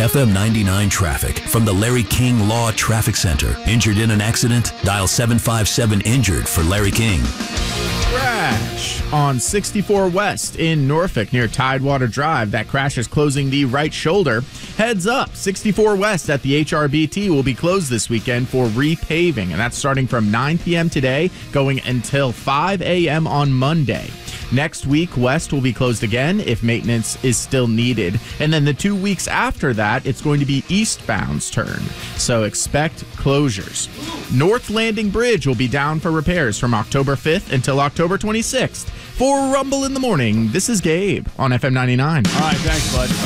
FM 99 traffic from the Larry King Law Traffic Center. Injured in an accident? Dial 757-INJURED for Larry King. Crash on 64 West in Norfolk near Tidewater Drive. That crash is closing the right shoulder. Heads up, 64 West at the HRBT will be closed this weekend for repaving, and that's starting from 9 p.m. today, going until 5 a.m. on Monday. Next week, West will be closed again if maintenance is still needed. And then the 2 weeks after that, it's going to be eastbound's turn. So expect closures. North Landing Bridge will be down for repairs from October 5th until October 26th. For Rumble in the Morning, this is Gabe on FM 99. All right, thanks, bud.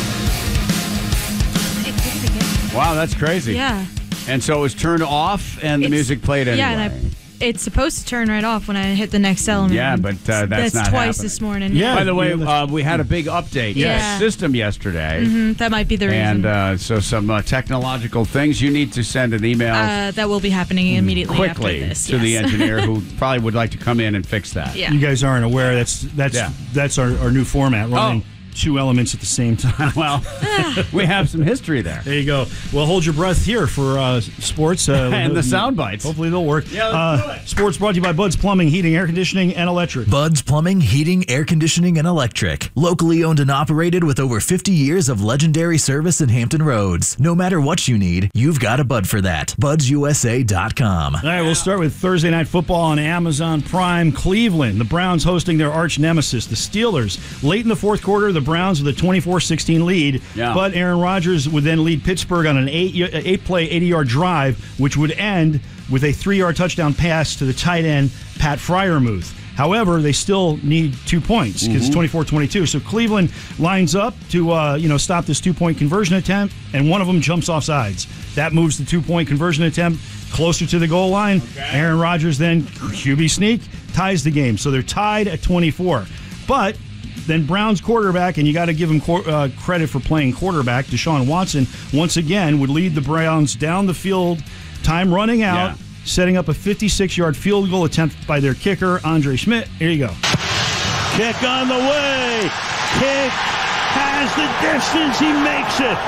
Wow, that's crazy. Yeah. And so it was turned off and the music played anyway. Yeah, and it's supposed to turn right off when I hit the next element. Yeah, but that's not twice happening. this morning. Yeah. By the way, we had a big update to the system yesterday. Mm-hmm, that might be the reason. And so some technological things. You need to send an email. That will be happening immediately quickly after this. to the engineer who probably would like to come in and fix that. Yeah. You guys aren't aware that's our new format. Running two elements at the same time. Well, we have some history there. There you go. Well, hold your breath here for sports. And the sound bites. Hopefully they'll work. Yeah, let's do it. Sports brought to you by Bud's Plumbing, Heating, Air Conditioning, and Electric. Bud's Plumbing, Heating, Air Conditioning, and Electric. Locally owned and operated with over 50 years of legendary service in Hampton Roads. No matter what you need, you've got a Bud for that. BudsUSA.com. All right, we'll start with Thursday Night Football on Amazon Prime. Cleveland, the Browns hosting their arch nemesis, the Steelers. Late in the fourth quarter, the Browns with a 24-16 lead, but Aaron Rodgers would then lead Pittsburgh on an 8-play, 80-yard drive, which would end with a 3-yard touchdown pass to the tight end, Pat Freiermuth. However, they still need 2 points because it's 24-22. So Cleveland lines up to stop this 2-point conversion attempt, and one of them jumps off sides. That moves the 2-point conversion attempt closer to the goal line. Okay. Aaron Rodgers then QB sneak ties the game. So they're tied at 24. But then Browns quarterback, and you got to give him credit for playing quarterback, Deshaun Watson, once again would lead the Browns down the field, time running out, setting up a 56-yard field goal attempt by their kicker, Andre Schmidt. Here you go. Kick on the way. Kick has the distance. He makes it.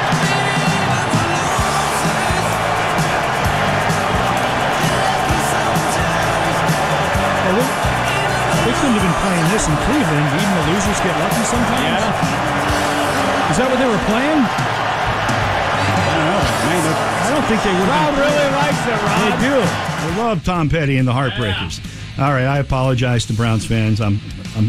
They couldn't have been playing this in Cleveland. Even the losers get lucky sometimes. Yeah. Is that what they were playing? I don't think they would. Rob really likes it, Rob. They do. They love Tom Petty and the Heartbreakers. Yeah. All right, I apologize to Browns fans. I'm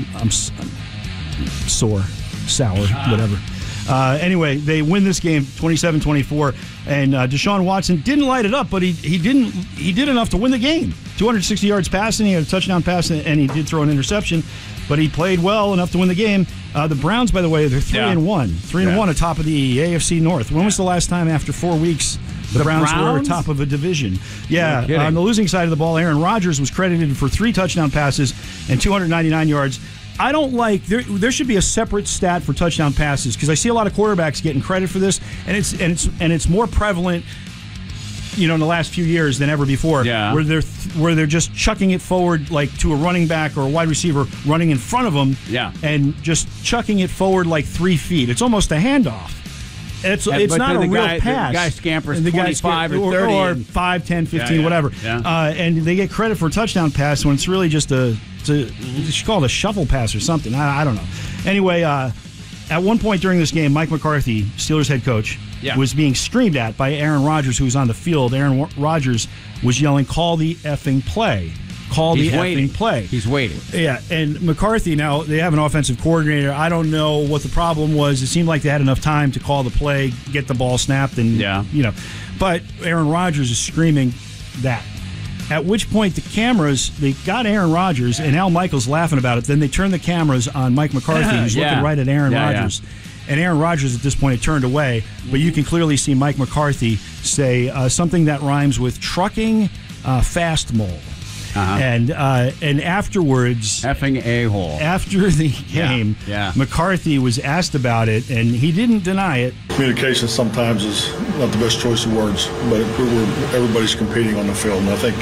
sore, sour, whatever. Anyway, they win this game 27-24, and Deshaun Watson didn't light it up, but he did enough to win the game. 260 yards passing, he had a touchdown pass, and he did throw an interception, but he played well enough to win the game. The Browns, by the way, they're 3-1, 3-1 atop of the AFC North. When was the last time after 4 weeks the Browns were atop of a division? Yeah, on the losing side of the ball, Aaron Rodgers was credited for 3 touchdown passes and 299 yards. I don't like there should be a separate stat for touchdown passes because I see a lot of quarterbacks getting credit for this, and it's more prevalent, in the last few years than ever before. Yeah. Where they're just chucking it forward like to a running back or a wide receiver running in front of them. Yeah. And just chucking it forward like 3 feet. It's almost a handoff. It's not a real pass. The guy scampers 25 or 30. Or 5, 10, 15, whatever. Yeah. And they get credit for a touchdown pass when it's really just you should call it a shuffle pass or something. I don't know. Anyway, at one point during this game, Mike McCarthy, Steelers head coach, was being screamed at by Aaron Rodgers, who was on the field. Aaron Rodgers was yelling, "Call the effing play. Call the effing play." He's waiting. Yeah, and McCarthy, now they have an offensive coordinator. I don't know what the problem was. It seemed like they had enough time to call the play, get the ball snapped, and But Aaron Rodgers is screaming that. At which point they got Aaron Rodgers, and Al Michaels laughing about it. Then they turned the cameras on Mike McCarthy, who's looking right at Aaron Rodgers. And Aaron Rodgers at this point had turned away, but you can clearly see Mike McCarthy say something that rhymes with trucking fast mole. And afterwards, effing a-hole. After the game, McCarthy was asked about it, and he didn't deny it. Communication sometimes is not the best choice of words, but everybody's competing on the field, and I think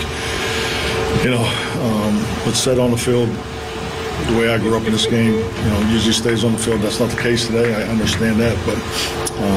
what's said on the field, the way I grew up in this game, usually stays on the field. That's not the case today. I understand that, but